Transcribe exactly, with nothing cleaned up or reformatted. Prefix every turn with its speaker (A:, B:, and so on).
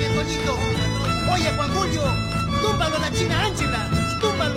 A: Toñito. Oye, Juan Julio, túmbalo la China Ángela, túmbalo.